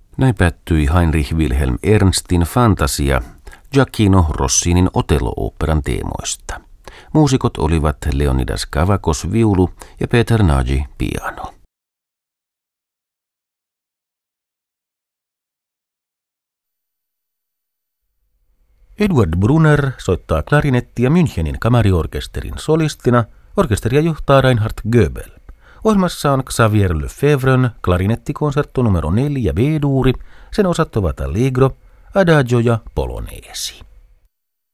Näin päättyi Heinrich Wilhelm Ernstin fantasia Gioachino Rossinin Otello-oopperan teemoista. Muusikot olivat Leonidas Kavakos viulu ja Peter Nagy piano. Edward Brunner soittaa klarinettia Münchenin kamariorkesterin solistina. Orkesteria johtaa Reinhard Goebel. Ohjelmassa on Xavier Lefebvrön klarinettikonsertto numero 4 B-duuri. Sen osat ovat Allegro, Adagio ja Poloneesi.